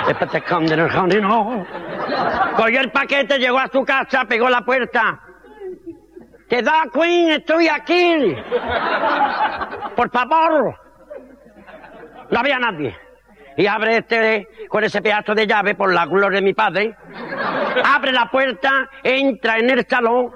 Cogió el paquete, llegó a su casa, pegó la puerta. ¿Te da, Queen? Estoy aquí. Por favor. No había nadie. Y abre con ese pedazo de llave, por la gloria de mi padre. Abre la puerta, entra en el salón.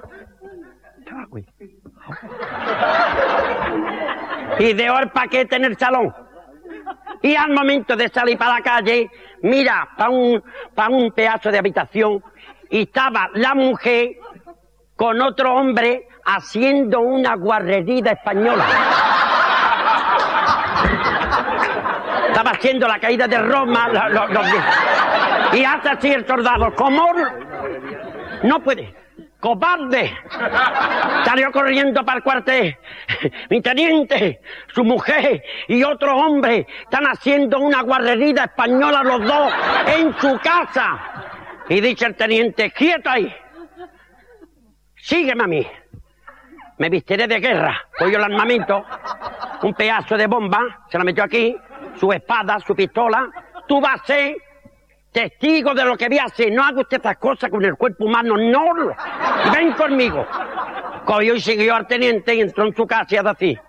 Y dejó el paquete en el salón. Y al momento de salir para la calle, mira para un pedazo de habitación y estaba la mujer con otro hombre haciendo una guarrería española. Estaba haciendo la caída de Roma. Y hace así el soldado. ¿Cómo? No puede. ¡Cobarde! Salió corriendo para el cuartel. Mi teniente, su mujer y otro hombre están haciendo una guarrería española los dos en su casa. Y dice el teniente, quieto ahí. Sígueme a mí. Me vistiré de guerra. Cogió el armamento, un pedazo de bomba, se la metió aquí, su espada, su pistola. Tú vas a ser testigo de lo que voy a hacer. No haga usted estas cosas con el cuerpo humano, no. Ven conmigo. Cogió y siguió al teniente y entró en su casa y hace así.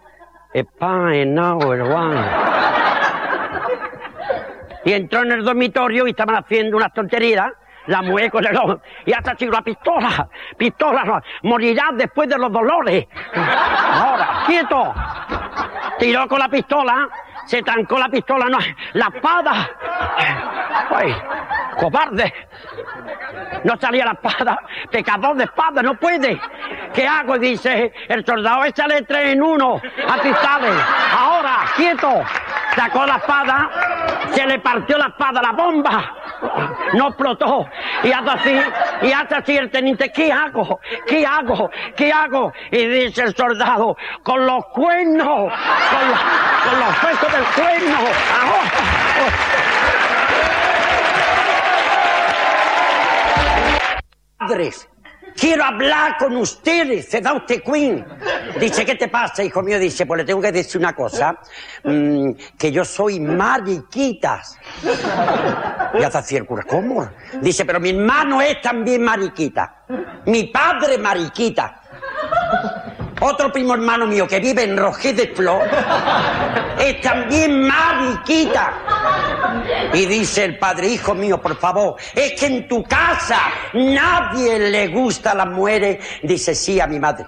Y entró en el dormitorio y estaban haciendo unas tonterías. La mujer con el ojo. Y hasta así, la pistola. Pistola, no. Morirás después de los dolores. Ahora, quieto. Tiró con la pistola. Se trancó la pistola, no, la espada. Ay, cobarde. No salía la espada. Pecador de espada, no puede. ¿Qué hago? Y dice el soldado, échale 3 en 1. Así sale. Ahora, quieto. Sacó la espada. Se le partió la espada, la bomba. No explotó. Y hace así el teniente, ¿qué hago? ¿Qué hago? ¿Qué hago? Y dice el soldado, con los cuernos. Con los huesos del cuerno. Padres, quiero hablar con ustedes. Se da usted, Queen. Dice, ¿qué te pasa, hijo mío? Dice, pues le tengo que decir una cosa. Que yo soy mariquitas. Y hace así el cura, ¿cómo? Dice, pero mi hermano es también mariquita. Mi padre mariquita. Otro primo hermano mío que vive en Rojés de Flor es también mariquita. Y dice el padre, hijo mío, por favor, es que en tu casa nadie le gusta a las mujeres. Dice, sí, a mi madre.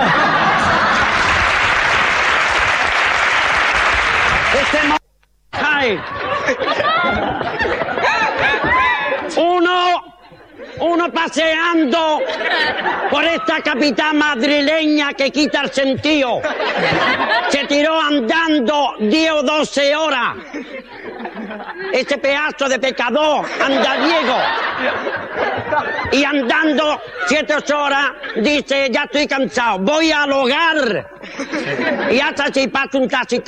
Uno paseando por esta capital madrileña que quita el sentido. Se tiró andando 10 o 12 horas. Ese pedazo de pecador andariego. Y andando 7 o 8 horas, dice, ya estoy cansado, voy al hogar. Y hasta así pasa un taxi.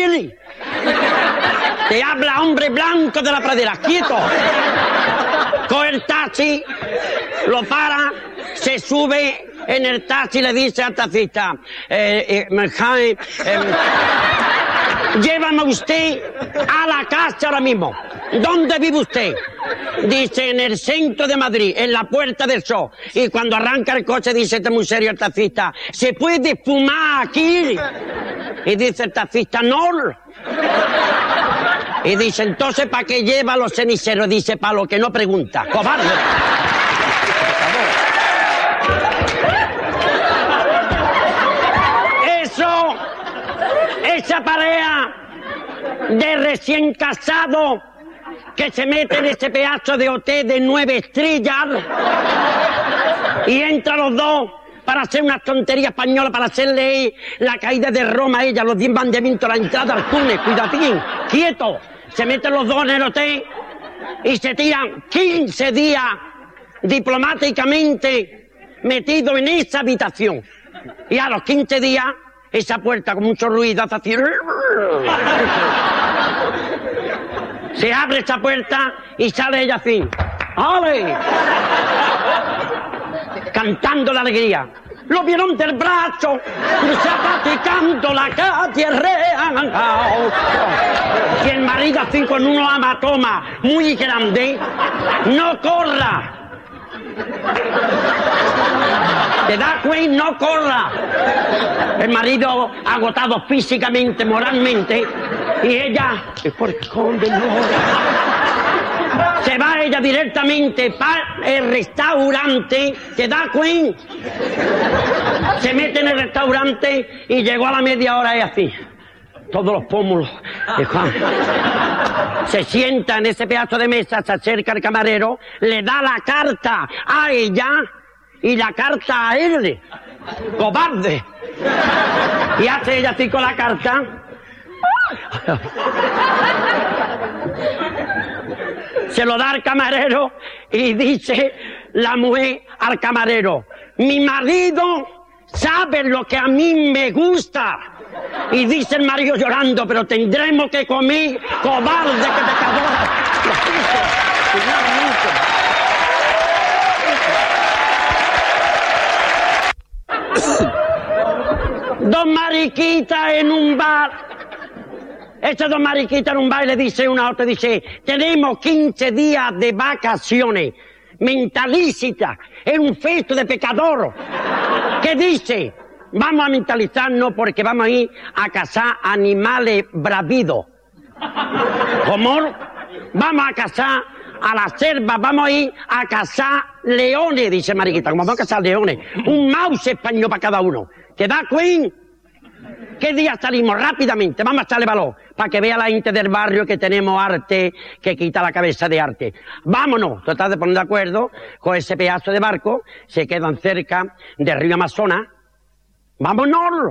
Te habla hombre blanco de la pradera, quieto. Coge el taxi, lo para, se sube en el taxi y le dice al taxista, llévame usted a la casa ahora mismo. ¿Dónde vive usted? Dice, en el centro de Madrid, en la Puerta del Sol. Y cuando arranca el coche dice, este muy serio el taxista, ¿se puede fumar aquí? Y dice el taxista, no. Y dice, entonces, ¿para qué lleva los ceniceros? Dice, para lo que no pregunta. ¡Cobarde! Esa pareja de recién casados que se mete en ese pedazo de hotel de 9 estrellas y entran los dos para hacer una tontería española, para hacerle la caída de Roma a ella, los 10 mandamientos, la entrada al túnel, cuidadín, quieto. Se meten los dos en el hotel y se tiran 15 días diplomáticamente metidos en esa habitación. Y a los 15 días, esa puerta con mucho ruido hace así. Se abre esa puerta y sale ella así. ¡Ale! Cantando la alegría. lo vieron del brazo, zapaticando la calle real. Si el marido así con un hematoma muy grande, no corra. ¿Te das cuenta? No corra. El marido agotado físicamente, moralmente, y ella, ¿por qué se va ella directamente para el restaurante? ¿Te das cuenta? Se mete en el restaurante y llegó a la media hora y así. Todos los pómulos. Se sienta en ese pedazo de mesa, se acerca al camarero, le da la carta a ella y la carta a él. ¡Cobarde! Y hace ella así con la carta. Se lo da al camarero y dice la mujer al camarero: mi marido sabe lo que a mí me gusta. Y dice el marido llorando: pero tendremos que comer, cobarde, que pecadora. Dos mariquitas en un bar. Estas dos mariquitas en un bar, le dice una a otra, dice: tenemos 15 días de vacaciones. Mentalícita, es un festo de pecador. ¿Qué dice? Vamos a mentalizarnos porque vamos a ir a cazar animales bravidos. ¿Cómo? Vamos a cazar a la selva, vamos a ir a cazar leones, dice mariquita. ¿Cómo vamos a cazar leones? Un mouse español para cada uno. ¿Te da cuenta? ¿Qué día salimos? Rápidamente, vamos a echarle valor, para que vea la gente del barrio que tenemos arte, que quita la cabeza de arte. Vámonos, tratar de poner de acuerdo con ese pedazo de barco, se quedan cerca del río Amazonas. ¡Vámonos!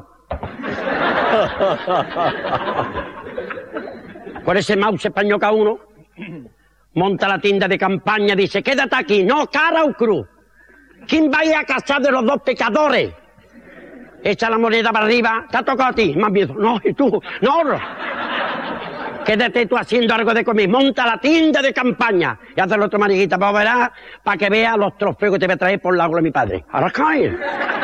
Con ese mouse español cada uno, monta la tienda de campaña, dice: quédate aquí, no, cara o cruz. ¿Quién va a ir a cazar de los dos pecadores? Echa la moneda para arriba, te ha tocado a ti, más miedo. No, y tú, no. Quédate tú haciendo algo de comer, monta la tienda de campaña. Y hace el otro mariquita, para que vea los trofeos que te voy a traer por el lago de mi padre. Ahora cae.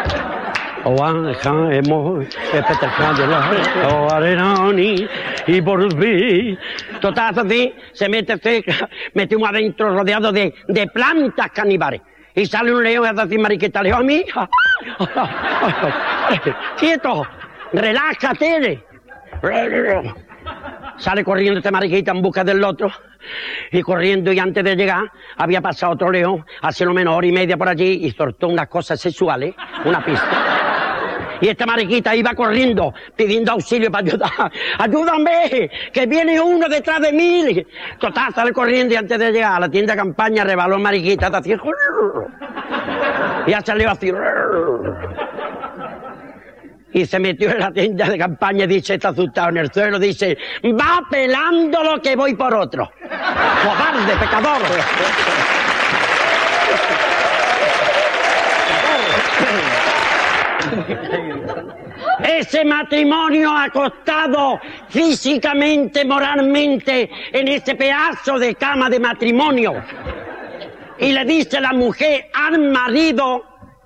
Y volví. Total, así, se mete cerca, metimos adentro rodeado de plantas caníbales. Y sale un león y hace así, mariquita, león a mi hija. Quieto, relájate. Sale corriendo este mariquita en busca del otro. Y corriendo, y antes de llegar, había pasado otro león, hace lo menos hora y media por allí, y soltó unas cosas sexuales, una pista. Y esta mariquita iba corriendo, pidiendo auxilio para ayudar. ¡Ayúdame! ¡Que viene uno detrás de mí! Total, sale corriendo y antes de llegar a la tienda de campaña, rebaló mariquita, así. Y ya salió así. Y se metió en la tienda de campaña y dice, está asustado en el suelo, dice: va pelando lo que voy por otro. ¡Cobarde, pecador! Ese matrimonio acostado físicamente, moralmente, en ese pedazo de cama de matrimonio. Y le dice la mujer al marido: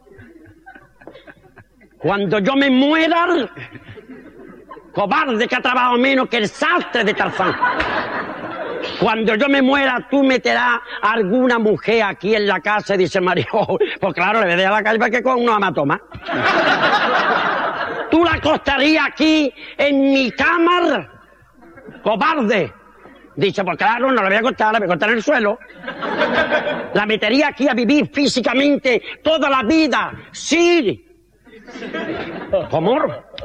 cuando yo me muera, cobarde que ha trabajado menos que el sastre de Tarzán, cuando yo me muera, tú meterás a alguna mujer aquí en la casa. Y dice Mario: pues claro, le veré a la calle para que con unos hematomas. ¿Tú la acostarías aquí en mi cama? Cobarde. Dice: pues claro, no la voy a acostar, la voy a acostar en el suelo. La metería aquí a vivir físicamente toda la vida. Sí. ¿Cómo?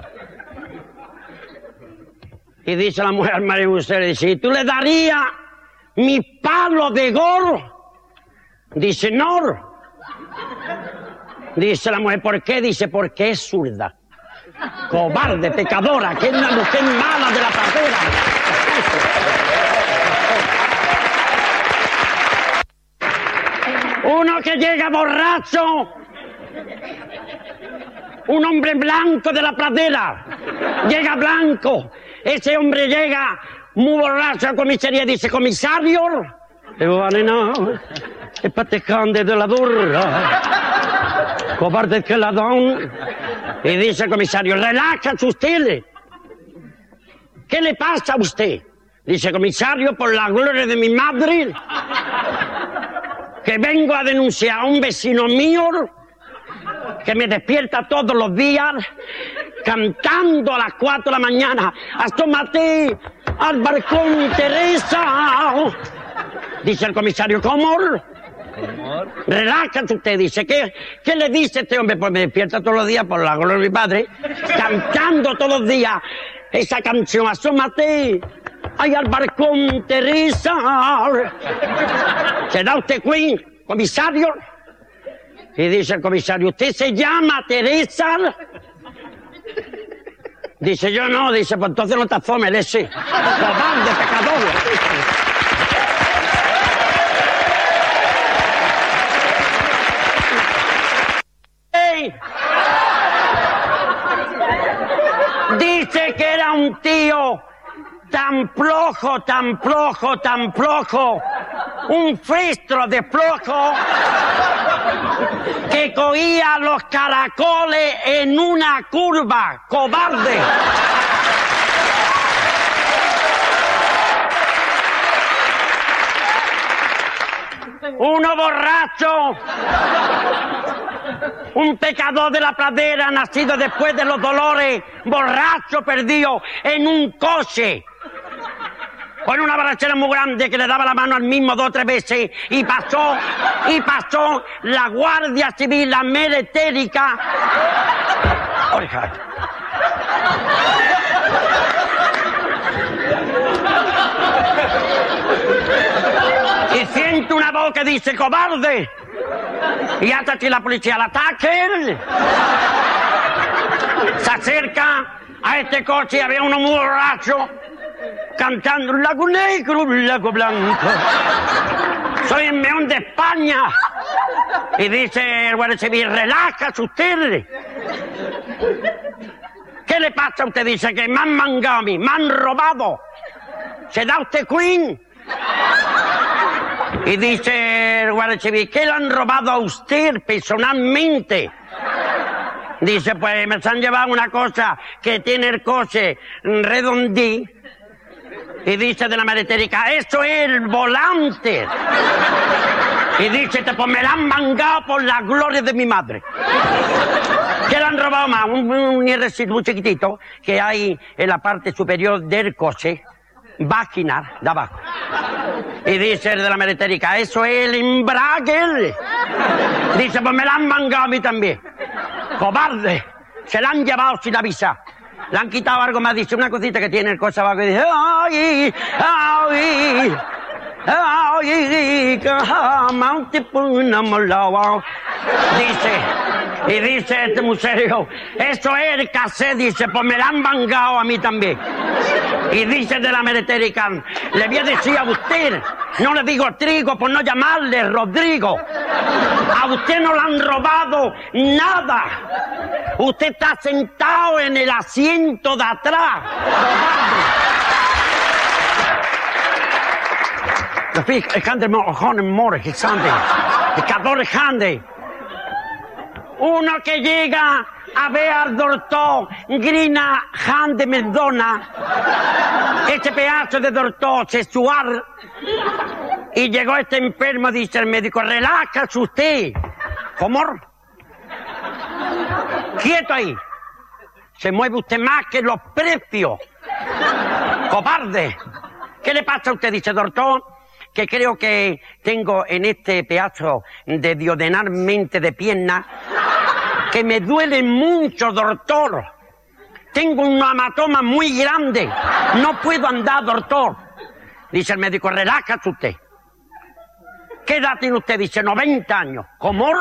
Y dice la mujer al marido: dice: ¿y tú le darías mi palo de gol? Dice: no. Dice la mujer: ¿por qué? Dice: porque es zurda. Cobarde, pecadora, que es una mujer mala de la pradera. Uno que llega borracho, un hombre blanco de la pradera, llega blanco. Ese hombre llega muy borracho a la comisaría y dice: comisario, vale, no, es patecante de la durra. Cobarde que ladrón. Y dice el comisario, relájese usted. ¿Qué le pasa a usted? Dice, comisario, por la gloria de mi madre, que vengo a denunciar a un vecino mío que me despierta todos los días cantando a las 4 de la mañana. Asómate al balcón, Teresa. Dice el comisario, ¿cómo? Relájate usted, dice. ¿Qué le dice este hombre? Pues me despierta todos los días por la gloria de mi padre, cantando todos los días esa canción, asómate ahí al balcón, Teresa. ¿Se da usted cuenta, comisario? Y dice el comisario, ¿usted se llama Teresa? Dice, yo no. Dice, pues entonces no te asomes, ese cobarde, pecador. Dice que era un tío tan flojo, tan flojo, tan flojo, un fristro de flojo, que cogía los caracoles en una curva, cobarde. Uno borracho, un pecador de la pradera, nacido después de los dolores, borracho, perdido en un coche, con una borrachera muy grande que le daba la mano al mismo 2 o 3 veces, y pasó la Guardia Civil, la meretérica. Oiga. Y siento una voz que dice, cobarde. Y hasta que la policía al ataque, se acerca a este coche y había uno muy borracho cantando un lago negro, un lago blanco. Soy el meón de España. Y dice el guardia civil, relájese usted. ¿Qué le pasa a usted? Dice que me han mangado a mí, me han robado. ¿Se da usted Queen? Y dice el guardia civil, ¿qué le han robado a usted personalmente? Dice, pues me han llevado una cosa que tiene el coche redondí. Y dice de la maletérica, eso es el volante. Y dice, pues me la han mangado por la gloria de mi madre. ¿Qué le han robado más? Un IRC muy chiquitito que hay en la parte superior del coche, vaginal, de abajo. Y dice el de la maletérica, eso es el embrague. Dice, pues me la han mangado a mí también. Cobarde. Se la han llevado sin avisar. Le han quitado algo más, dice una cosita que tiene el coche abajo y dice, ¡ay! ¡Ay! ¡Ay! Dice, y dice este muy serio, eso es el cassette, dice, pues me la han mangado a mí también. Y dice de la meretérica, le voy a decir a usted, no le digo Trigo por no llamarle Rodrigo, a usted no le han robado nada, usted está sentado en el asiento de atrás. Uno que llega a ver al doctor Grina Han de Mendona, este pedazo de doctor sexual, y llegó este enfermo, dice el médico, relájese usted. ¿Cómo? Quieto ahí. Se mueve usted más que los precios. Cobarde. ¿Qué le pasa a usted? Dice, doctor, que creo que tengo en este pedazo de diodinalmente de pierna que me duele mucho, doctor. Tengo un hematoma muy grande. No puedo andar, doctor. Dice el médico, relájese usted. ¿Qué edad tiene usted? Dice, 90 años. ¿Cómo?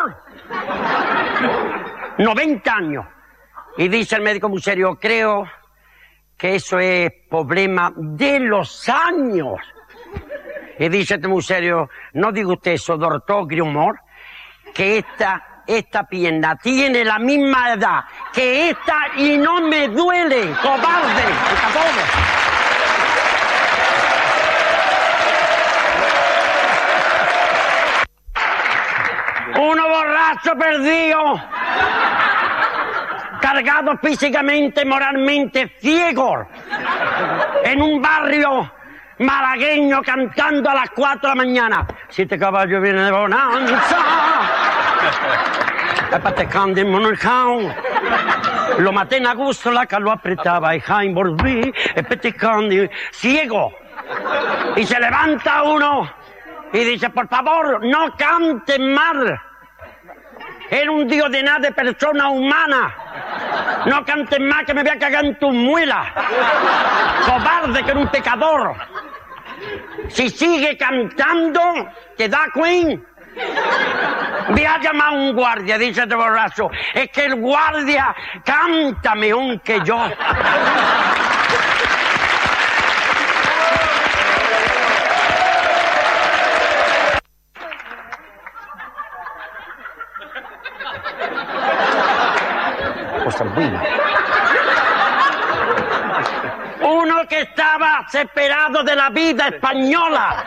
90 años. Y dice el médico muy serio, creo que eso es problema de los años. Y dice este muy serio, no diga usted eso, doctor Griumor, que esta pierna tiene la misma edad que esta y no me duele, cobarde, pecador. Uno borracho perdido cargado físicamente, moralmente, ciego, en un barrio malagueño cantando a las 4 de la mañana. Siete caballos vienen de bonanza. Lo maté en agosto, la que lo apretaba y Jaime volví, ciego. Y se levanta uno y dice, por favor, no cante mal. Era un dios de nada de persona humana. No cantes más que me voy a cagar en tus muelas. Cobarde, que era un pecador. Si sigue cantando, te da Queen. Voy a llamar a un guardia, dice este borracho. Es que el guardia canta mejor que yo. Uno que estaba separado de la vida española.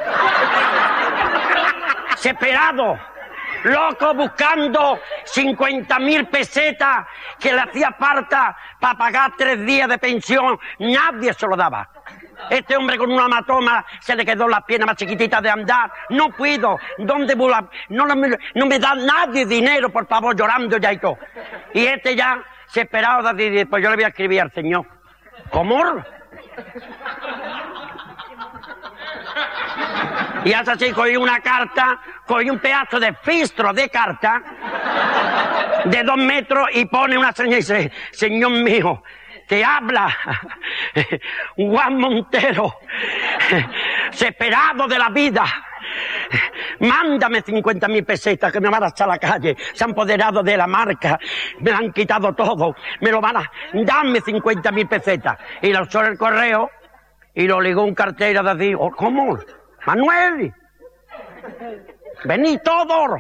Separado. Loco, buscando 50.000 pesetas que le hacía falta para pagar 3 días de pensión. Nadie se lo daba. Este hombre con una hematoma se le quedó las piernas más chiquititas de andar. No puedo. ¿Dónde voy? No me da nadie dinero, por favor, llorando ya y todo. Y este ya separado, pues yo le voy a escribir al señor. ¿Cómo? Y hace así, cogí una carta, cogí un pedazo de fistro de carta de 2 metros y pone una señal y dice, señor mío, te habla Juan Montero, separado de la vida. Mándame 50.000 pesetas que me van a echar a la calle. Se han apoderado de la marca, me la han quitado todo, me lo van a... Dame 50.000 pesetas. Y lo usó el correo y lo ligó un cartero de decir, ¿cómo? Manuel, vení todos.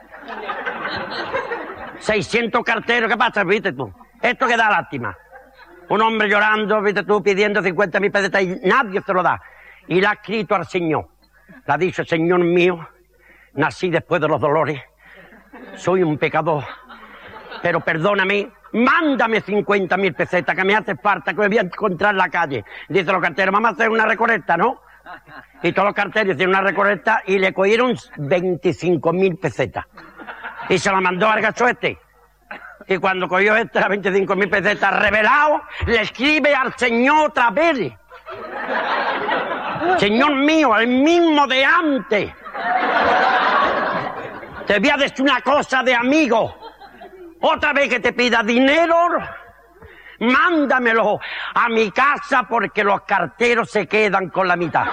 600 carteros, ¿qué pasa? ¿Viste tú? Esto que da lástima. Un hombre llorando, ¿viste tú? Pidiendo 50.000 pesetas y nadie se lo da. Y le ha escrito al Señor. Le ha dicho, Señor mío, nací después de los dolores. Soy un pecador. Pero perdóname, mándame 50.000 pesetas, que me hace falta, que me voy a encontrar en la calle. Dice los carteros, vamos a hacer una recolecta, ¿no? Y todos los carteros hicieron una recolecta y le cogieron 25.000 pesetas. Y se la mandó al gacho este. Y cuando cogió las 25.000 pesetas revelado, le escribe al Señor otra vez. Señor mío, el mismo de antes. Te voy a decir una cosa de amigo. Otra vez que te pida dinero, mándamelo a mi casa porque los carteros se quedan con la mitad.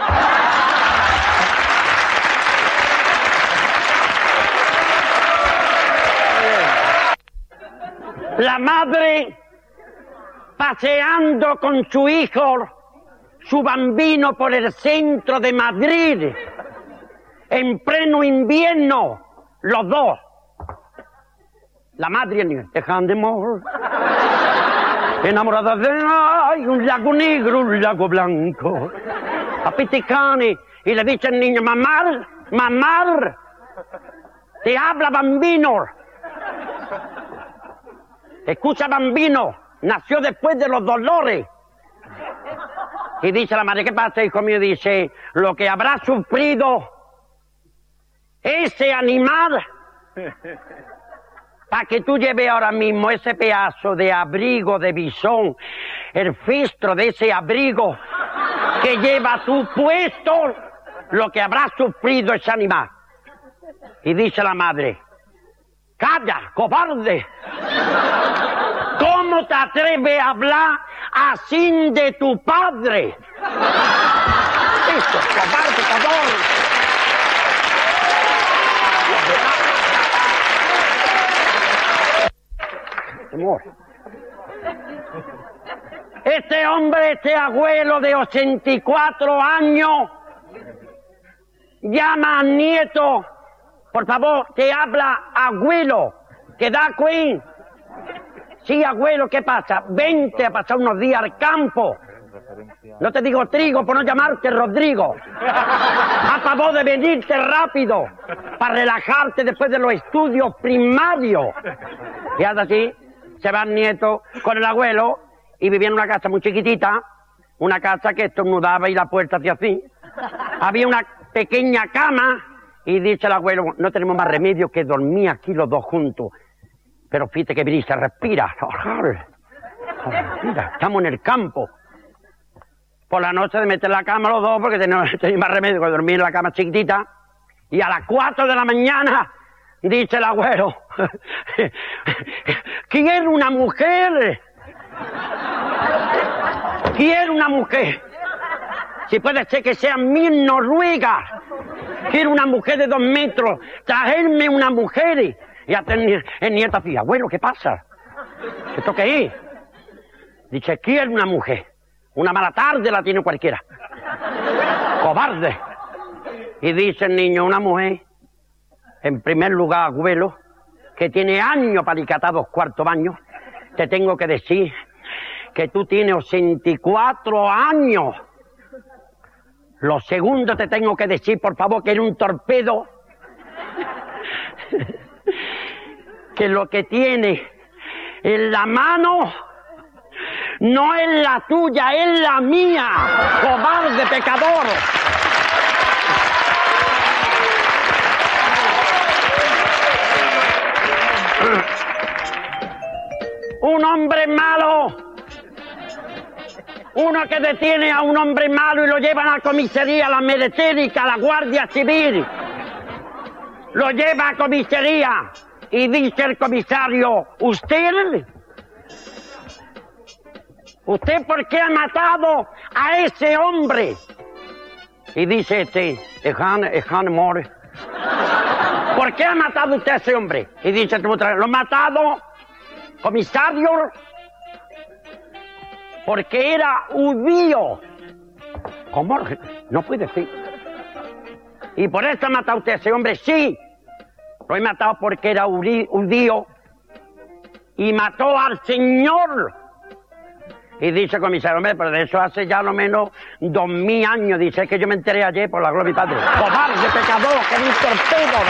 La madre paseando con su hijo, su bambino, por el centro de Madrid, en pleno invierno, los dos. La madre y el niño, dejan de amor, enamoradas de ay, un lago negro, un lago blanco, a piticane, y le dice al niño, mamá, te habla bambino. Escucha, bambino, nació después de los dolores. Y dice la madre, ¿qué pasa, hijo mío? Dice, lo que habrá sufrido ese animal para que tú lleves ahora mismo ese pedazo de abrigo de bisón, el fistro de ese abrigo que lleva tu puesto, lo que habrá sufrido ese animal. Y dice la madre, calla, cobarde. ¿Cómo te atreves a hablar así de tu padre? Eso, cobarde, cabrón. Amor. Este hombre, este abuelo de 84 años, llama al nieto, por favor, te habla abuelo, que da Queen. Sí, abuelo, ¿qué pasa? Vente a pasar unos días al campo. No te digo trigo por no llamarte Rodrigo. Acabó de venirte rápido para relajarte después de los estudios primarios. Y hasta así se va el nieto con el abuelo y vivía en una casa muy chiquitita, una casa que estornudaba y la puerta hacía así. Había una pequeña cama y dice el abuelo, no tenemos más remedio que dormir aquí los dos juntos. Pero fíjate que brisa, respira. Mira, estamos en el campo. Por la noche de meter la cama los dos porque tenía más remedio que dormir en la cama chiquitita. Y a las 4 de la mañana dice el abuelo, quiero una mujer. Quiero una mujer. Si puede ser que sea mi Noruega. Quiero una mujer de 2 metros. Traerme una mujer. Y hasta el nieto así, abuelo, ¿qué pasa? ¿Esto qué es? Dice, quiero una mujer. Una mala tarde la tiene cualquiera. Cobarde. Y dice el niño, una mujer, en primer lugar, abuelo, que tiene años para dicatar 2 cuartos baños, te tengo que decir que tú tienes 84 años. Lo segundo te tengo que decir, por favor, que eres un torpedo. Que lo que tiene en la mano no es la tuya, es la mía. Cobarde, pecador. Un hombre malo. Uno que detiene a un hombre malo y lo llevan a la comisaría, a la meretérica, a la Guardia Civil. Lo lleva a comisaría y dice el comisario, ¿usted por qué ha matado a ese hombre? Y dice Han More, ¿por qué ha matado usted a ese hombre? Y dice, lo ha matado, comisario, porque era judío. ¿Cómo? No puede ser. ¿Y por eso ha matado usted a ese hombre? Sí. Lo he matado porque era judío y mató al Señor. Y dice el comisario, hombre, pero de eso hace ya lo menos 2000 años. Dice, es que yo me enteré ayer por la gloria de mi padre. Cobarde, pecador, que es un torpedo,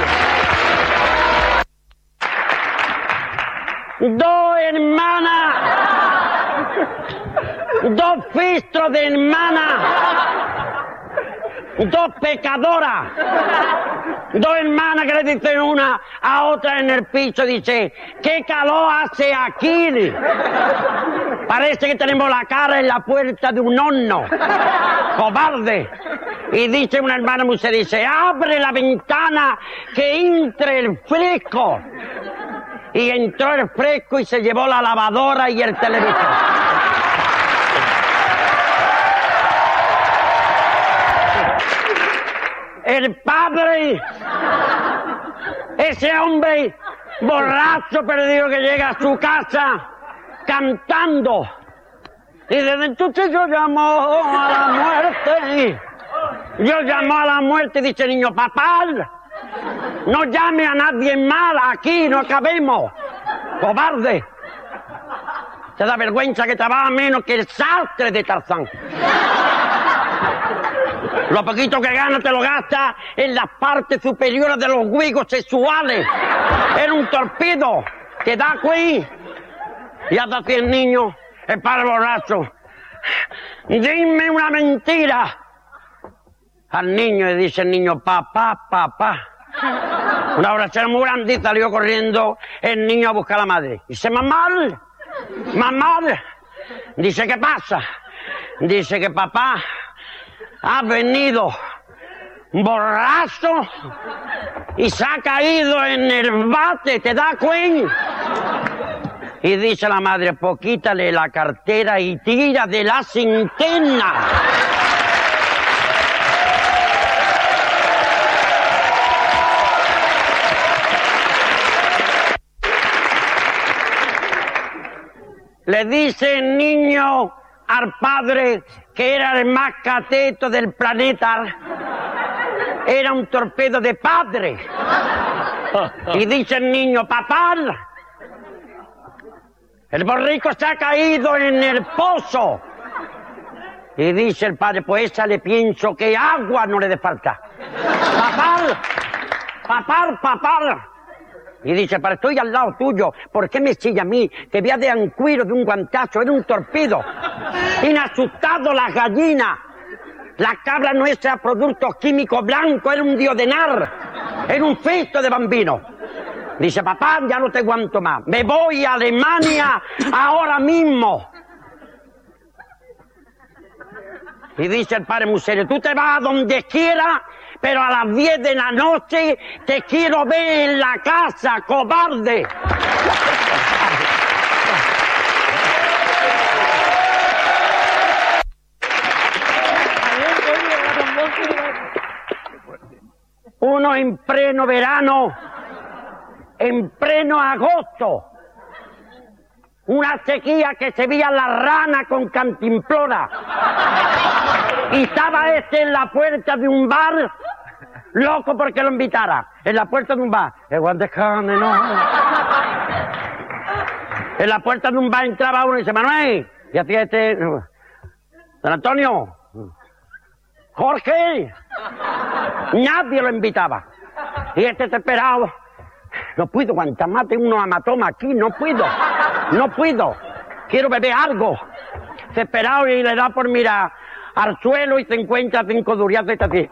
Fabio. 2 hermanas, 2 fistros de hermanas, 2 pecadoras, 2 hermanas que le dicen una a otra en el piso, dice, ¿qué calor hace aquí? Parece que tenemos la cara en la puerta de un horno. Cobarde. Y dice una hermana mujer, dice, abre la ventana que entre el fresco. Y entró el fresco y se llevó la lavadora y el televisor. El padre, ese hombre borracho perdido que llega a su casa cantando. Y desde entonces yo llamo a la muerte. Yo llamo a la muerte, dice el niño, papá, no llame a nadie mal, aquí no cabemos. Cobarde. Te da vergüenza que trabaja menos que el sastre de Tarzán. Lo poquito que gana te lo gasta en las partes superiores de los juegos sexuales. Era un torpedo. ¿Te da cuenta? Y hasta así el niño, el padre borracho. Dime una mentira. Al niño le dice el niño, papá. Una borrachera muy grande y salió corriendo el niño a buscar a la madre. Dice, mamá. Dice, ¿qué pasa? Dice que papá ha venido borracho y se ha caído en el bate, ¿te das cuenta? Y dice la madre, pues quítale la cartera y tira de la cinterna. Le dice el niño al padre que era el más cateto del planeta. Era un torpedo de padre. Y dice el niño, papá, el borrico se ha caído en el pozo. Y dice el padre, pues esa le pienso que agua no le dé falta. Papá. Y dice, pero estoy al lado tuyo, ¿por qué me sigue a mí? Te voy a dar un cuiro de un guantazo, era un torpedo. Inasustado las gallinas. La cabra nuestra, productos químicos blancos, era un diodenar. Era un festo de bambino. Dice, papá, ya no te aguanto más. Me voy a Alemania ahora mismo. Y dice el padre muy serio, tú te vas a donde quieras, pero a las 10 de la noche te quiero ver en la casa, cobarde. Uno en pleno verano, en pleno agosto, una sequía que se veía la rana con cantimplora. Y estaba en la puerta de un bar, loco porque lo invitara. En la puerta de un bar. En la puerta de un bar entraba uno y dice, Manuel, y hacía don Antonio, Jorge. Nadie lo invitaba. Y desesperado, no puedo aguantar más, tengo unos hematomas aquí, no puedo. Quiero beber algo. Desesperado y le da por mirar al suelo y se encuentra 5 duros de así.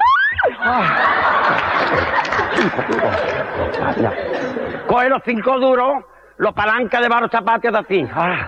Coge los 5 duros, los palanca debajo de los zapatos así.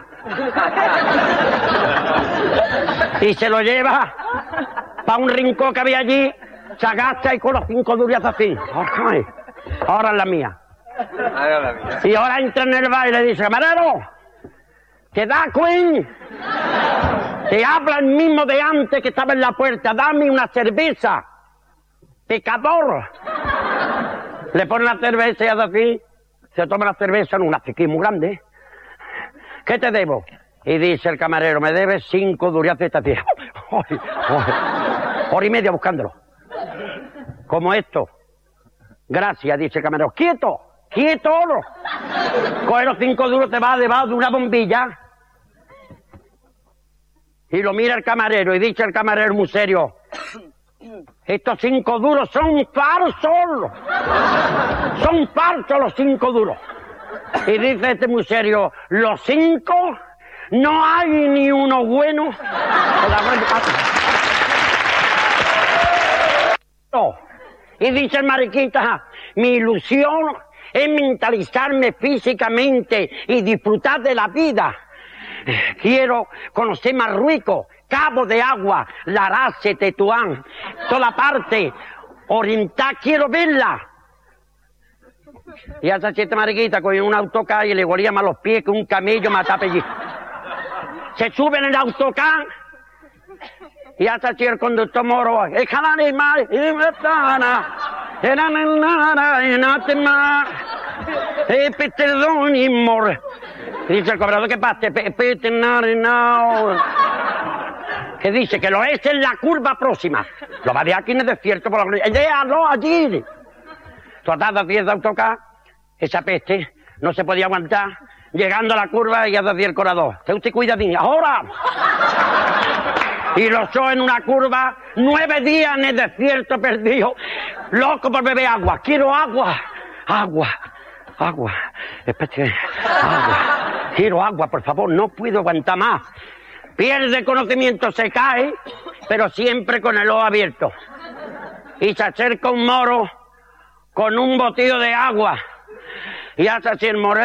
Y se lo lleva para un rincón que había allí, se agacha y con los 5 duros así. Ahora es la mía. Y ahora entra en el bar y le dice, camarero, ¿te da Queen? Te habla el mismo de antes que estaba en la puerta, dame una cerveza. Pecador. Le pone la cerveza y hace así, se toma la cerveza en una sequía muy grande. ¿Qué te debo? Y dice el camarero, me debes 5 duros de esta tía. Hora y media buscándolo. Como esto. Gracias, dice el camarero. ¡Quieto! Coge los 5 duros, te va debajo de una bombilla. Y lo mira el camarero y dice el camarero muy serio, estos 5 duros son falsos. Son falsos los 5 duros. Y dice este muy serio, los 5, no hay ni uno bueno. Y dice el mariquita, mi ilusión es mentalizarme físicamente y disfrutar de la vida. Quiero conocer Marruecos, Cabo de Agua, Larace, Tetuán, toda la parte oriental, quiero verla. Y a esa siete mariquita con un autocar y le golía más los pies que un camello mataba allí. Se sube en el autocar y hasta así el conductor moro, el canal y mal, y me tana, era nada, y no te más, perdón y mor. Dice el cobrador, ¿qué pasa? Que dice que lo es en la curva próxima. Lo va a dejar aquí en el desierto por la gloria. ¡Déjalo allí! Todas 10 de autocar, esa peste no se podía aguantar. Llegando a la curva y hace el corador. Usted cuida de mí. ¡Ahora! Y lo echó en una curva, 9 días en el desierto perdido. Loco por beber agua. Quiero agua. Agua. Espérate. Agua. Quiero agua, por favor. No puedo aguantar más. Pierde conocimiento, se cae, pero siempre con el ojo abierto. Y se acerca un moro con un botillo de agua. Y hace así el moro.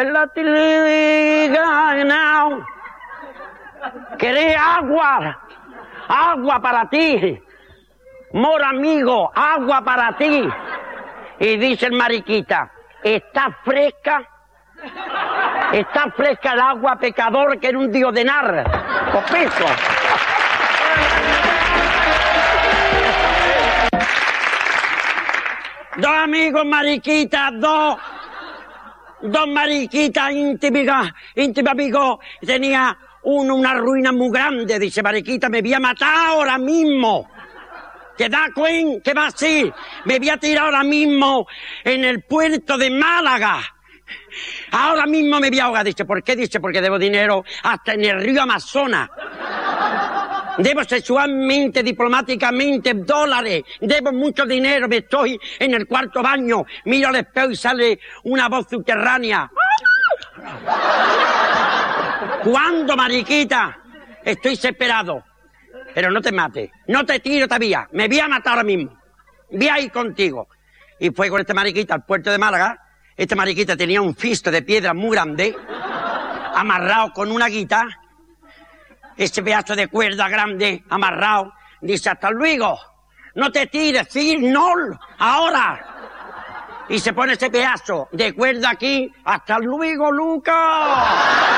¿Querés agua? Agua para ti. Moro amigo, agua para ti. Y dice el mariquita, ¿está fresca? Está fresca el agua, pecador, que era un diodenar. Copeso. Dos amigos mariquitas, dos mariquitas íntimas amigos. Tenía uno una ruina muy grande. Dice, mariquita, me voy a matar ahora mismo. ¿Te da cuenta? ¿Qué va así? Me voy a tirar ahora mismo en el puerto de Málaga. Ahora mismo me voy a ahogar. Dice, ¿por qué? Dice, porque debo dinero hasta en el río Amazonas. Debo sexualmente, diplomáticamente, dólares. Debo mucho dinero. Me estoy en el cuarto baño. Miro al espejo y sale una voz subterránea. ¿Cuándo, mariquita? Estoy desesperado. Pero no te mates. No te tiro todavía. Me voy a matar ahora mismo. Voy a ir contigo. Y fue con este mariquita al puerto de Málaga. Este mariquita tenía un fisto de piedra muy grande, amarrado con una guita. Ese pedazo de cuerda grande, amarrado. Dice, hasta luego. No te tires, sí, no, ahora. Y se pone ese pedazo de cuerda aquí. Hasta luego, Lucas.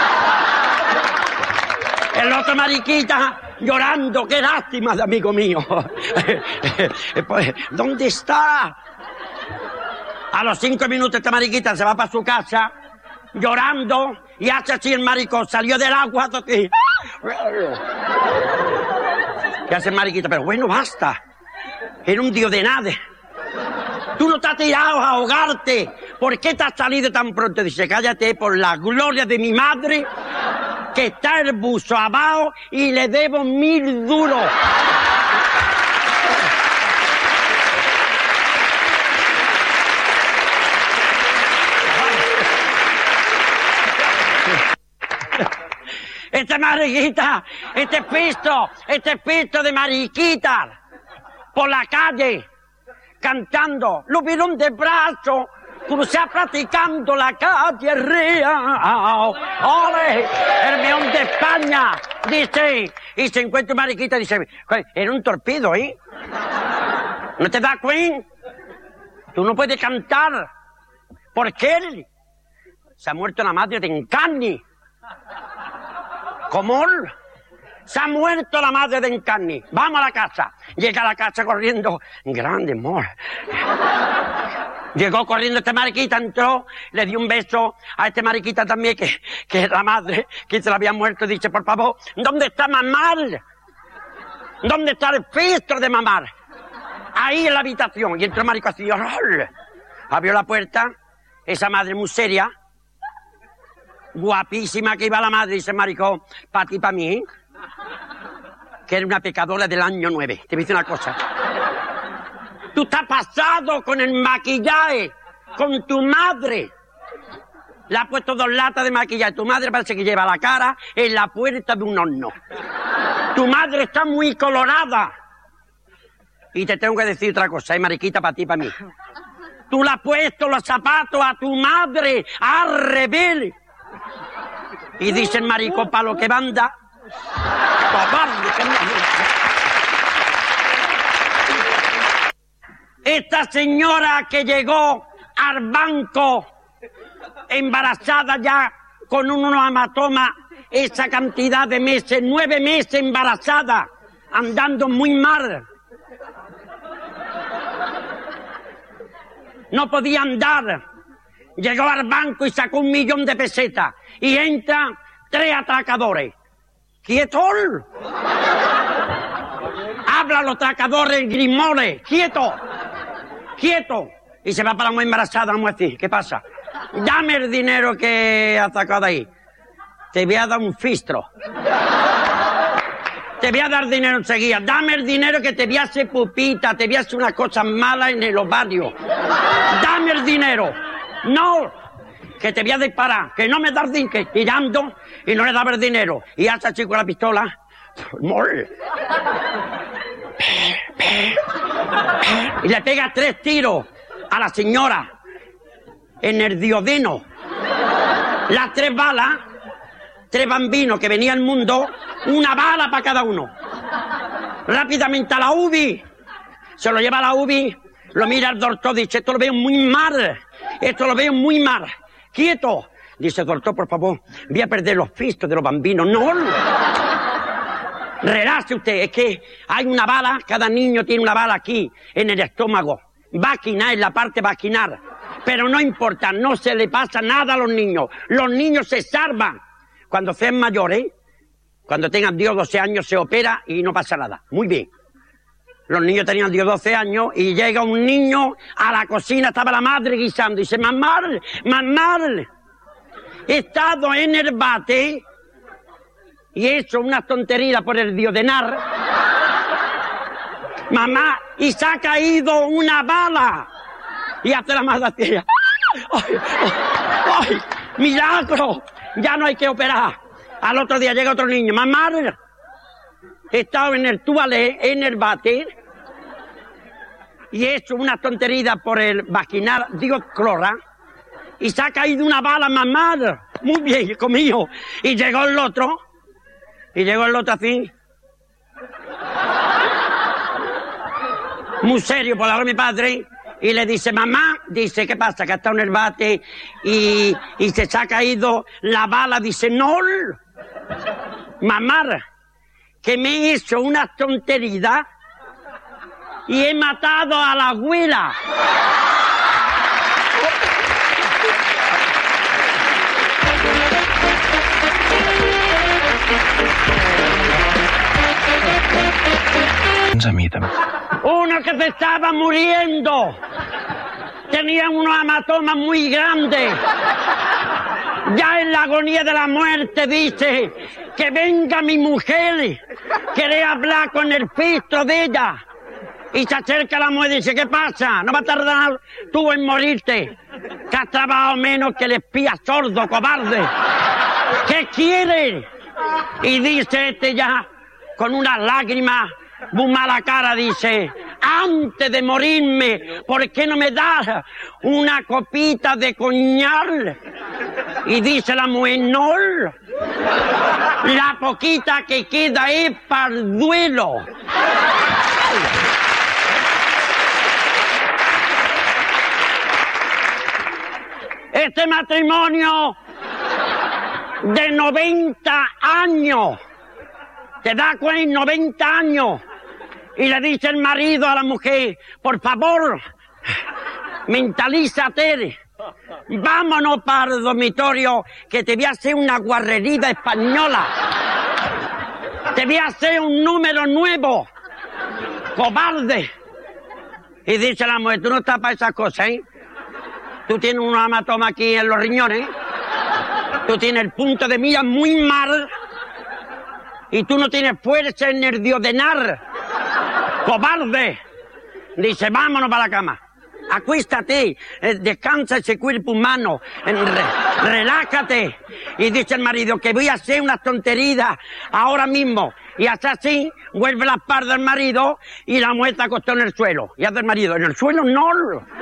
El otro mariquita llorando, qué lástima de amigo mío. Pues, ¿dónde está? A los 5 minutos esta mariquita se va para su casa, llorando, y hace así el maricón, salió del agua. ¿Qué hace el mariquita? Pero bueno, basta. Era un dios de nada. Tú no te has tirado a ahogarte. ¿Por qué te has salido tan pronto? Dice, cállate, por la gloria de mi madre, que está el buzo abajo y le debo 1000 duros. Esta mariquita, este pisto de mariquitas por la calle, cantando, lo vieron de brazo, como se ha practicando la calle real. ¡Ole! El meón de España, dice, y se encuentra una mariquita, dice, era un torpedo, ¿eh? ¿No te das cuenta? Tú no puedes cantar. ¿Por qué? Se ha muerto la madre de Encarni. ¿Cómo? Se ha muerto la madre de Encarni. Vamos a la casa. Llega a la casa corriendo. Grande amor. Llegó corriendo este mariquita, entró, le dio un beso a este mariquita también, que es la madre, que se la había muerto, y dice, por favor, ¿dónde está mamar? ¿Dónde está el filtro de mamar? Ahí en la habitación. Y entró el marico así, abrió la puerta, esa madre muy seria, guapísima que iba la madre, dice maricón, para ti, para mí, que era una pecadora del año 9. Te voy a decir una cosa. Tú estás pasado con el maquillaje, con tu madre. Le ha puesto 2 latas de maquillaje. Tu madre parece que lleva la cara en la puerta de un horno. Tu madre está muy colorada. Y te tengo que decir otra cosa, mariquita, para ti, para mí. Tú le has puesto los zapatos a tu madre al revés. Y dice el marico, para lo que banda. Esta señora que llegó al banco embarazada ya con unos hematomas, esa cantidad de meses, 9 meses embarazada, andando muy mal. No podía andar. Llegó al banco y sacó 1 millón de pesetas. Y entran 3 atracadores. ¡Quieto! Hablan los atracadores grimones. ¡Quieto! ¡Quieto! Y se va para la mujer embarazada, vamos a decir, ¿qué pasa? Dame el dinero que has sacado ahí. Te voy a dar un fistro. Te voy a dar dinero enseguida. Dame el dinero que te voy a hacer pupita, te voy a hacer unas cosas malas en los barrios. Dame el dinero. No, que te voy a disparar, que no me das dinero, que tirando y no le daba el dinero. Y hace así con la pistola. Y le pega 3 tiros a la señora en el diodeno. Las 3 balas, 3 bambinos que venía al mundo, 1 bala para cada uno. Rápidamente a la UBI. Se lo lleva a la UBI, lo mira el doctor, dice, esto lo veo muy mal. Esto lo veo muy mal. ¡Quieto! Dice, doctor, por favor, voy a perder los fistos de los bambinos. ¡No! Relájese usted, es que hay una bala, cada niño tiene una bala aquí, en el estómago. Vaginal, en la parte vaginal. Pero no importa, no se le pasa nada a los niños. Los niños se salvan. Cuando sean mayores, cuando tengan 10 o 12 años, se opera y no pasa nada. Muy bien. Los niños tenían 10 o 12 años y llega un niño a la cocina, estaba la madre guisando y dice, mamá, he estado en el bate y he hecho una tontería por el diodenar. Mamá, y se ha caído una bala. Y hace la madre así. ¡Ay, ay, milagro! Ya no hay que operar. Al otro día llega otro niño. Mamá, he estado en el toilet, en el váter, y he hecho una tontería por el vaginal, digo clora, y se ha caído una bala, mamá. Muy bien, hijo mío. Y llegó el otro así, muy serio, por la hora de mi padre, y le dice, mamá, dice, ¿qué pasa? Que ha estado en el bate y se ha caído la bala. Dice, no, mamá, que me he hecho una tontería y he matado a la abuela. Uno que se estaba muriendo. Tenía unos hematomas muy grandes. Ya en la agonía de la muerte dice que venga mi mujer. Quiere hablar con el filtro de ella. Y se acerca a la mujer y dice, ¿qué pasa? No va a tardar tú en morirte. Que has trabajado menos que el espía sordo, cobarde. ¿Qué quieres? Y dice este ya, con unas lágrimas, muy mala cara, dice, antes de morirme, ¿por qué no me das una copita de coñac? Y dice la mujer, no, la poquita que queda es para el duelo. Este matrimonio de 90 años, te da cuenta, 90 años, y le dice el marido a la mujer, por favor, mentalízate, vámonos para el dormitorio, que te voy a hacer una guarrería española, te voy a hacer un número nuevo, cobarde. Y dice la mujer, tú no estás para esas cosas, ¿eh? Tú tienes un hematoma aquí en los riñones, tú tienes el punto de mira muy mal, y tú no tienes fuerza en el diodenar, cobarde. Dice, vámonos para la cama, acuéstate, descansa ese cuerpo humano, relájate. Y dice el marido, que voy a hacer una tontería ahora mismo. Y hasta así, vuelve la espalda al marido y la mujer se acostó en el suelo. Y hace el marido, en el suelo no,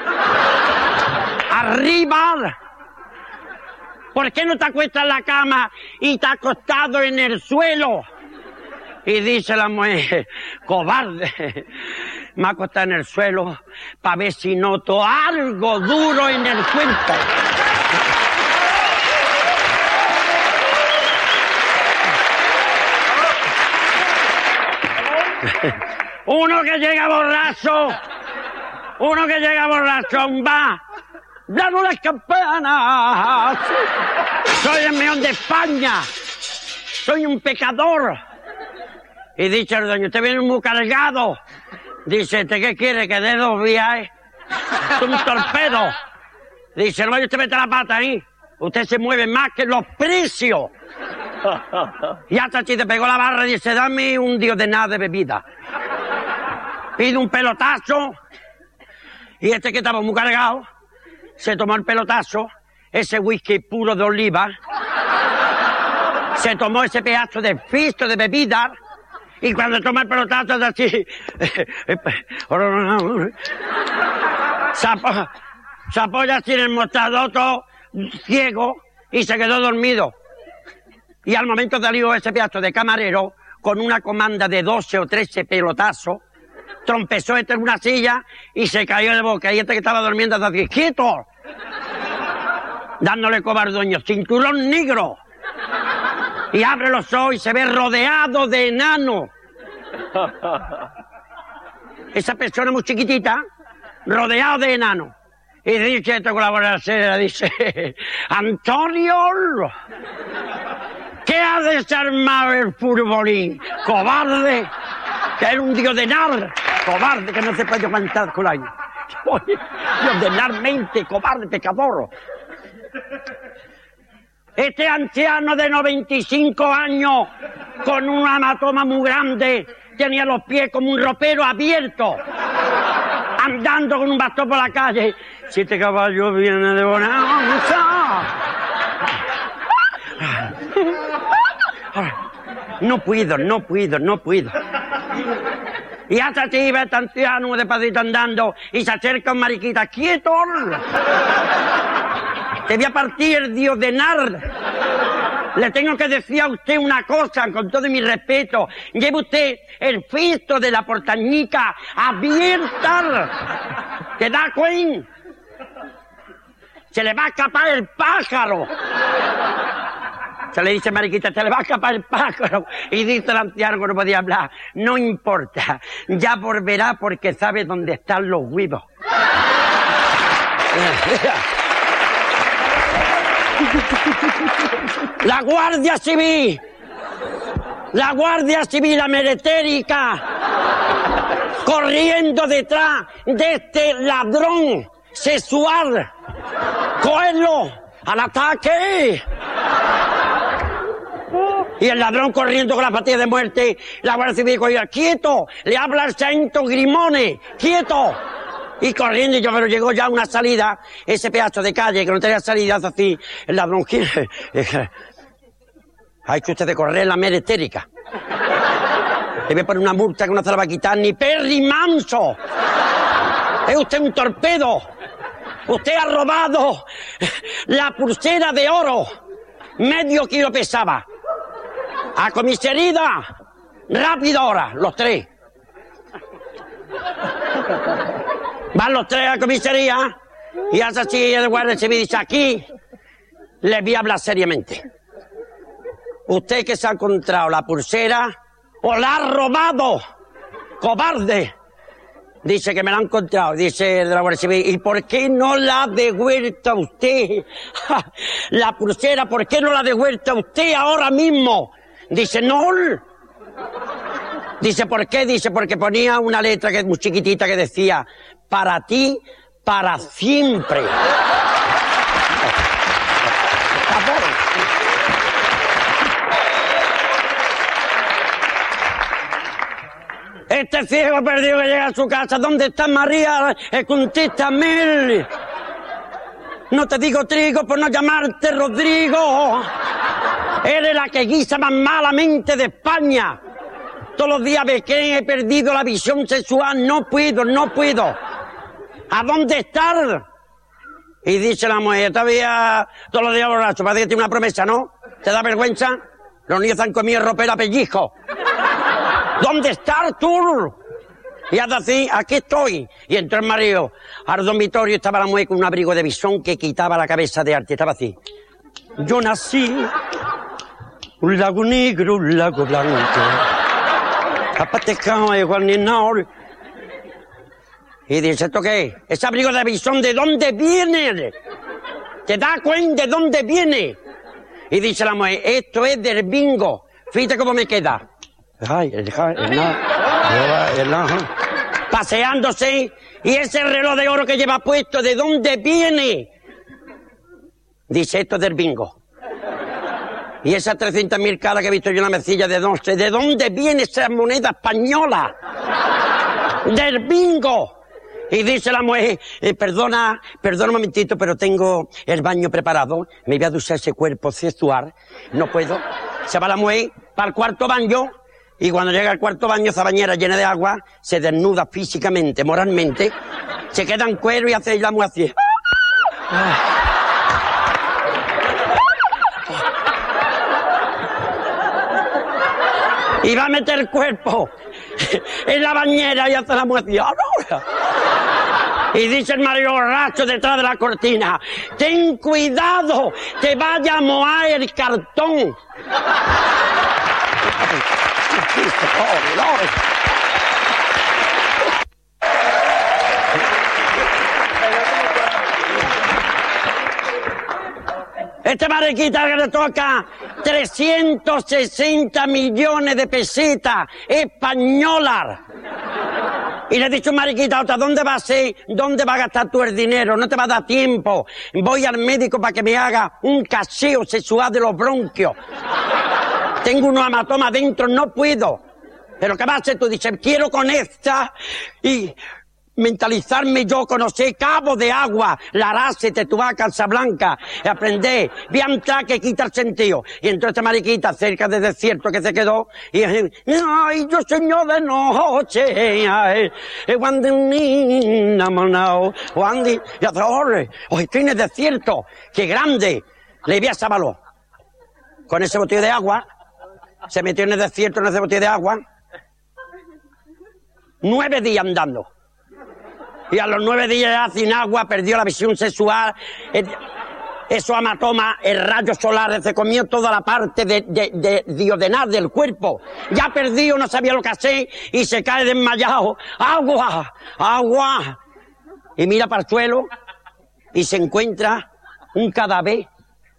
arriba. ¿Por qué no te acuestas en la cama y te has acostado en el suelo? Y dice la mujer, cobarde, me ha acostado en el suelo para ver si noto algo duro en el cuerpo. Uno que llega borracho va, dando las campanas. Soy el mejor de España, soy un pecador. Y dice el dueño, usted viene muy cargado. Dice, ¿qué quiere? ¿Que dé 2 viajes? Es un torpedo. Dice, no, usted mete la pata ahí. Usted se mueve más que los precios. Y hasta si te pegó la barra y dice, dame un diodenar de bebida. Pide un pelotazo. Y este que estaba muy cargado, se tomó el pelotazo, ese whisky puro de oliva. Se tomó ese pedazo de fisto de bebida. Y cuando toma el pelotazo es así, se apoya así en el mostrador todo ciego y se quedó dormido. Y al momento salió ese pedazo de camarero con una comanda de 12 o 13 pelotazos, trompezó en una silla y se cayó de boca. Y este que estaba durmiendo hasta así, ¡quieto! Dándole cobardoño, cinturón negro. Y abre los ojos y se ve rodeado de enanos. Esa persona muy chiquitita, rodeado de enanos. Y dice esto con la boca seria, dice, Antonio, ¿qué ha desarmado el furbolín? Cobarde, que era un diodenar, cobarde, que no se puede aguantar con el año. Diodenar mente, cobarde, pecador. Este anciano de 95 años, con un hematoma muy grande, tenía los pies como un ropero abierto, andando con un bastón por la calle. 7 caballos viene de bonanza. No puedo. Y hasta te iba este anciano despacito andando y se acerca un mariquita. ¡Quieto! Te voy a partir el Dios de nar. Le tengo que decir a usted una cosa, con todo mi respeto. Lleve usted el fisto de la portañica abierta. ¿Te da cuenta? Se le va a escapar el pájaro. Se le dice, mariquita, se le va a escapar el pájaro. Y dice el anciano que no podía hablar. No importa, ya volverá porque sabe dónde están los huevos. La Guardia Civil, la meretérica, corriendo detrás de este ladrón sexual. ¡Cogerlo! ¡Al ataque! Y el ladrón corriendo con la patilla de muerte. La Guardia Civil cogió, ¡quieto! Le habla al sargento Grimone, ¡quieto! Y corriendo, y yo, pero llegó ya a una salida, ese pedazo de calle que no tenía salida, hace así, el ladrón, hay que usted correr la meretérica. Le voy a poner una multa que no se la va a quitar ni Perry Manso. Es usted un torpedo. Usted ha robado la pulsera de oro. Medio kilo pesaba. A comisaría, rápido ahora, los 3. Van los 3 a la comisaría y hace así el Guardia Civil dice, aquí les voy a hablar seriamente. Usted que se ha encontrado la pulsera o la ha robado, cobarde. Dice que me la ha encontrado, dice el de la Guardia Civil. ¿Y por qué no la ha devuelto a usted? La pulsera, ¿por qué no la ha devuelto a usted ahora mismo? Dice, no. Dice, ¿por qué? Dice, porque ponía una letra que es muy chiquitita que decía, para ti, para siempre. Este ciego perdido que llega a su casa, ¿dónde está María? Contéstame. No te digo trigo por no llamarte Rodrigo. Eres la que guisa más malamente de España. Todos los días me creen, he perdido la visión sexual, no puedo. ¿A dónde estás? Y dice la mujer, todavía todos los días borracho, parece que tiene una promesa, ¿no? ¿Te da vergüenza? Los niños han comido ropera pellizco. ¿Dónde estás tú? Y hasta así, aquí estoy. Y entró el marido al dormitorio, estaba la mujer con un abrigo de bisón que quitaba la cabeza de arte, estaba así. Yo nací, un lago negro, un lago blanco. Y dice, ¿esto qué es? Ese abrigo de bisón, ¿de dónde viene? ¿Te das cuenta de dónde viene? Y dice la mujer, esto es del bingo. Fíjate cómo me queda. Ay, paseándose, y ese reloj de oro que lleva puesto, ¿de dónde viene? Dice, esto es del bingo. Y esas 300.000 caras que he visto yo en la mesilla, ¿de dónde viene esa moneda española? Del bingo. Y dice la mujer, perdona un momentito, pero tengo el baño preparado, me voy a duchar ese cuerpo sexual, no puedo. Se va la mujer para el cuarto baño, y cuando llega al cuarto baño, esa bañera llena de agua, se desnuda físicamente, moralmente, se queda en cuero y hace la mujer así. Y va a meter el cuerpo en la bañera y hace la mujer así. Y dice el marido borracho detrás de la cortina, ten cuidado, te vaya a mojar el cartón. Este mariquita que le toca 360 millones de pesetas españolas. Y le he dicho, mariquita, otra, ¿dónde va a ser? ¿Dónde va a gastar tú el dinero? No te va a dar tiempo. Voy al médico para que me haga un caseo sexual de los bronquios. Tengo unos hematomas dentro, no puedo. ¿Pero qué va a hacer tú? Dices, quiero con esta y mentalizarme yo, conocer Cabo de Agua, Larace, Tetuá, Casablanca, y aprender, voy a entrar que quita el sentido. Y entró esta mariquita cerca del desierto que se quedó, y ay, yo señor de noche, ay, y hace horror, hoy estoy en el desierto, qué grande, le vi a Sábalo, con ese botillo de agua, se metió en el desierto en ese botillo de agua, 9 días andando. Y a los 9 días ya sin agua perdió la visión sexual, esos hematomas, el rayo solar se comió toda la parte de diodenal del cuerpo. Ya perdido, no sabía lo que hacer y se cae desmayado. ¡Agua! ¡Agua! Y mira para el suelo y se encuentra un cadáver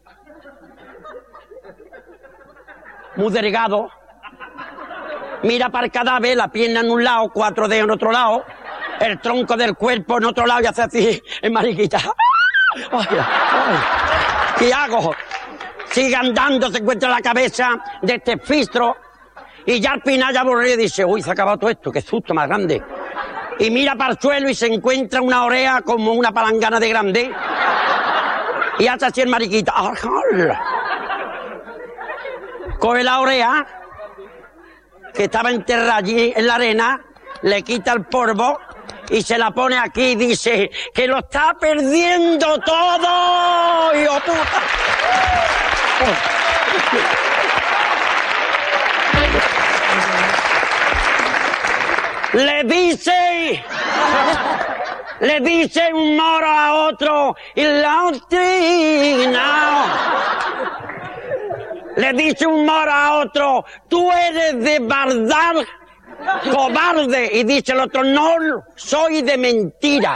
muy delgado. Mira para el cadáver, la pierna en un lado, 4 dedos en otro lado. El tronco del cuerpo en otro lado y hace así, en mariquita. Ay, ay. ¿Qué hago? Sigue andando, se encuentra la cabeza de este fistro y ya al final ya aburrido y dice, uy, se ha acabado todo esto, qué susto más grande. Y mira para el suelo y se encuentra una oreja como una palangana de grande y hace así en mariquita. Coge la oreja que estaba enterrada allí en la arena, le quita el polvo y se la pone aquí y dice que lo está perdiendo todo, hijo puta. Le dice un moro a otro y la otrina. Le dice un moro a otro, tú eres de verdad cobarde, y dice el otro, no, soy de mentira.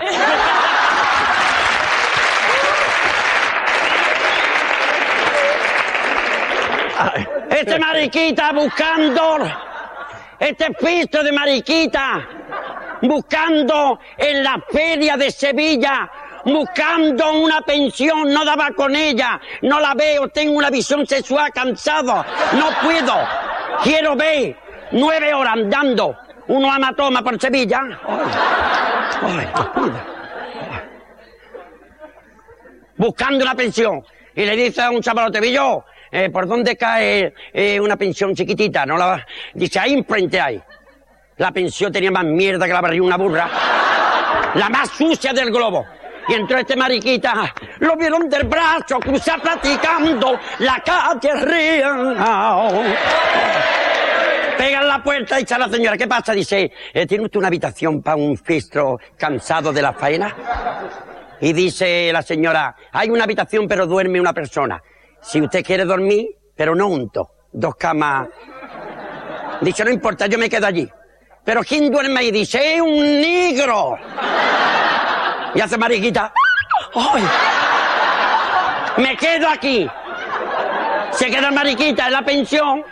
Este mariquita buscando, este pisto de mariquita, buscando en la feria de Sevilla, buscando una pensión, no daba con ella, no la veo, tengo una visión sexual cansado, no puedo, quiero ver. 9 horas andando, unos hematomas por Sevilla. Buscando una pensión. Y le dice a un chavalote, Villo, ¿por dónde cae una pensión chiquitita? No la... Dice, ahí enfrente hay. La pensión tenía más mierda que la barriga una burra. La más sucia del globo. Y entró este mariquita, lo vieron del brazo, cruzar platicando la calle real. Pega en la puerta y echa a la señora, ¿qué pasa? Dice, ¿tiene usted una habitación para un fistro cansado de la faena? Y dice la señora, hay una habitación pero duerme una persona. Si usted quiere dormir, pero no junto, 2 camas. Dice, no importa, yo me quedo allí. Pero ¿quién duerme ahí? Dice, es un negro. Y hace mariquita, ¡ay! Me quedo aquí. Se queda mariquita en la pensión.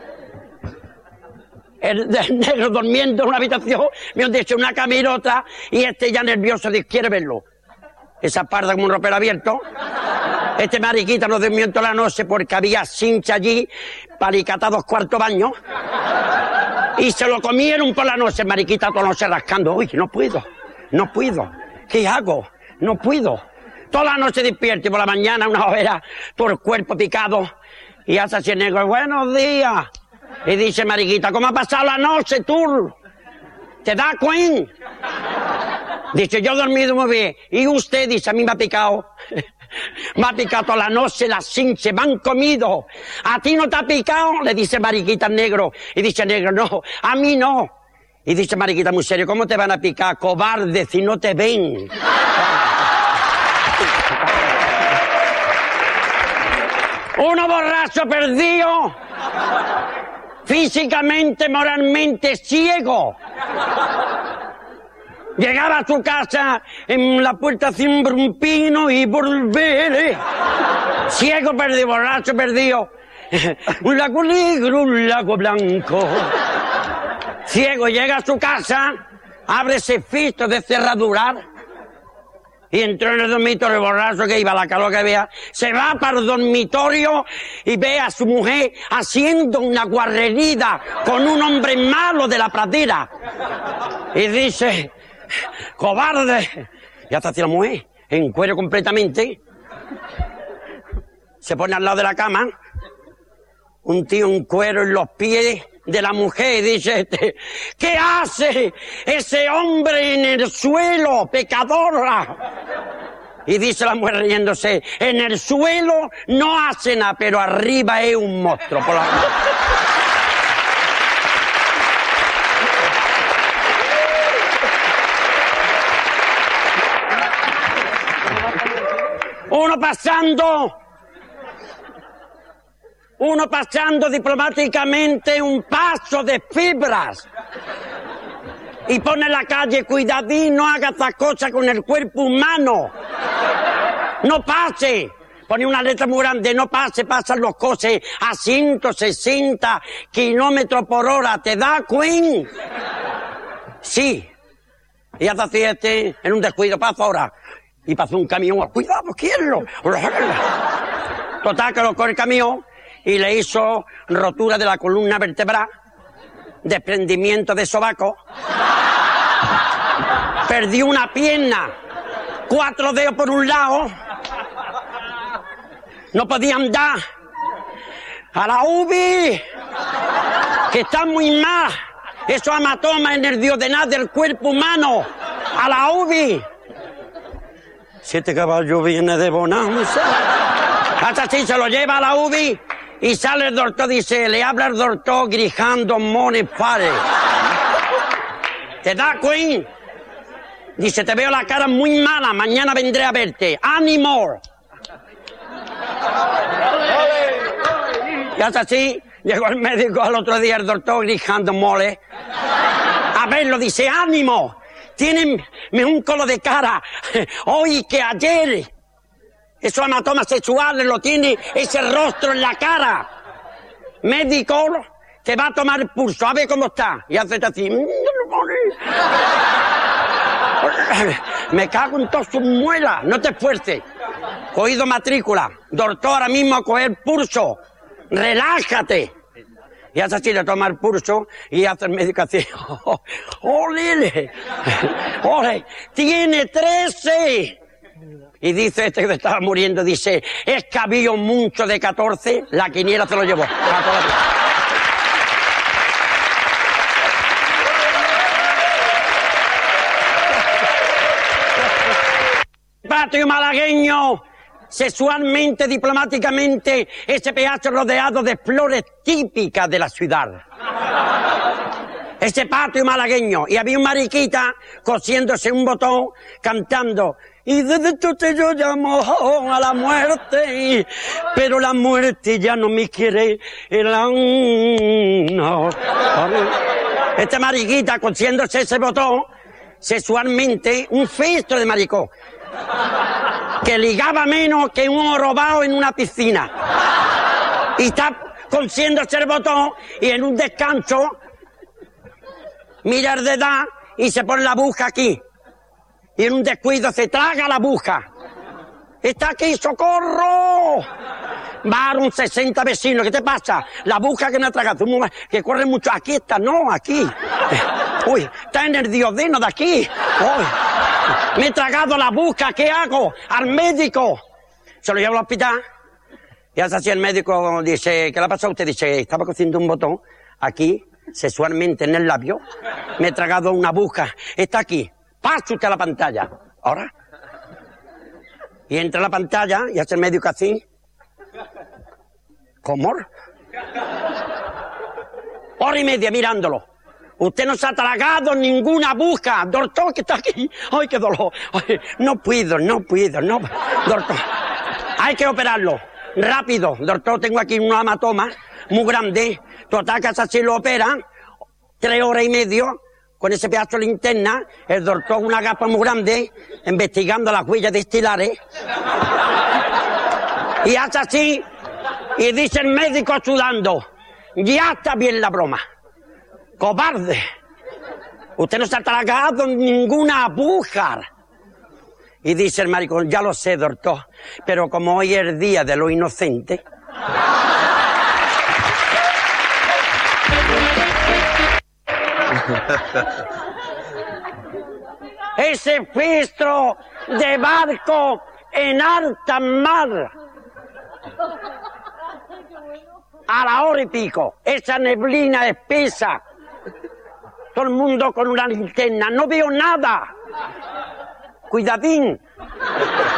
El negro durmiendo en una habitación, me han dicho una camirota, y este ya nervioso dice, quiere verlo. Esa parda como un ropero abierto. Este mariquita no durmió en toda la noche porque había cincha allí, palicata 2 cuartos baño. Y se lo comieron por la noche, mariquita toda la noche rascando. Uy, no puedo. ¿Qué hago? No puedo. Toda la noche despierto y por la mañana una ojera, todo el cuerpo picado. Y hace así el negro, buenos días. Y dice mariquita, ¿cómo ha pasado la noche tú? ¿Te das cuenta? Dice, yo he dormido muy bien. Y usted dice, a mí me ha picado. Me ha picado toda la noche, las cinches me han comido. ¿A ti no te ha picado? Le dice mariquita al negro. Y dice el negro, no, a mí no. Y dice mariquita muy serio, ¿cómo te van a picar, cobarde, si no te ven? Uno borracho perdido, físicamente, moralmente ciego. Llegaba a su casa, en la puerta siembra un pino y volveré. Ciego perdido, borracho perdido. Un lago negro, un lago blanco. Ciego llega a su casa, abre ese fisto de cerradura y entró en el dormitorio, el borracho que iba, la calor que veía, se va para el dormitorio y ve a su mujer haciendo una guarrería con un hombre malo de la pradera. Y dice, cobarde. Y hasta hacia la mujer, en cuero completamente, se pone al lado de la cama, un tío en cuero en los pies de la mujer y dice, ¿qué hace ese hombre en el suelo, pecadora? Y dice la mujer riéndose, en el suelo no hace nada, pero arriba es un monstruo. Por la... Uno pasando diplomáticamente un paso de fibras y pone en la calle, cuidadín, no haga esta cosa con el cuerpo humano. No pase. Pone una letra muy grande, no pase, pasan los coches a 160 kilómetros por hora. ¿Te da, Queen? Sí. Y hasta así en un descuido, pasa ahora. Y pasó un camión, cuidado, ¿quién lo? Total, que lo coge el camión y le hizo rotura de la columna vertebral, desprendimiento de sobaco, perdió una pierna, 4 dedos por un lado, no podía andar. A la UBI, que está muy mal, eso hematoma en el duodenal del cuerpo humano, a la UBI. 7 caballos viene de bonanza. Hasta así se lo lleva a la UBI y sale el doctor, dice, le habla el doctor Grijando Monefare. ¿Te da, Queen? Dice, te veo la cara muy mala, mañana vendré a verte. ¡Ánimo! Y hasta así llegó el médico al otro día, el doctor Grijando Mole, a verlo, dice, ¡ánimo! Tienen un color de cara hoy que ayer. Esos hematomas sexuales lo tiene ese rostro en la cara. Médico, te va a tomar el pulso, a ver cómo está. Y hace así. Me cago en todas sus muelas, no te esfuerces. Cogido matrícula, doctor, ahora mismo a coger pulso. Relájate. Y hace así, le toma el pulso y hace el médico así. ¡Ole! ¡Ole! ¡Tiene 13! Y dice que estaba muriendo, dice, es que había mucho de 14, la quiniela se lo llevó. Patio malagueño, sexualmente, diplomáticamente, ese pedazo rodeado de flores típicas de la ciudad. Ese patio malagueño. Y había un mariquita cosiéndose un botón, cantando. Y desde entonces yo llamo a la muerte, pero la muerte ya no me quiere. No. Este mariquita cosiéndose ese botón, sexualmente, un fisto de maricón, que ligaba menos que un robado en una piscina. Y está cosiéndose el botón y en un descanso mira el de edad y se pone la aguja aquí. Y en un descuido se traga la aguja. Está aquí, ¡socorro! Va a un 60 vecinos, ¿qué te pasa? La aguja que me ha tragado, que corre mucho. Aquí está, no, aquí. Uy, está en el diodeno de aquí. Uy, me he tragado la aguja, ¿qué hago? Al médico. Se lo llevo al hospital. Y así el médico dice, ¿qué le ha pasado a usted? Dice, estaba cosiendo un botón aquí, sexualmente en el labio. Me he tragado una aguja. Está aquí. Pasa usted a la pantalla. Ahora. Y entra a la pantalla y hace el médico así. ¿Cómo? 1 hora y media mirándolo. Usted no se ha tragado ninguna aguja. Doctor, que está aquí. ¡Ay, qué dolor! Ay, no puedo. Doctor, hay que operarlo. Rápido. Doctor, tengo aquí un hematoma muy grande. Total, que así lo operan. 3 horas y media. Con ese pedazo de linterna, el doctor una gapa muy grande, investigando las huellas destilares. Y hace así, y dice el médico sudando, ya está bien la broma. Cobarde. Usted no se ha tragado ninguna aguja. Y dice el maricón, ya lo sé, doctor, pero como hoy es el día de los inocentes... Ese fistro de barco en alta mar, a la hora y pico, esa neblina espesa, todo el mundo con una linterna, no veo nada, cuidadín.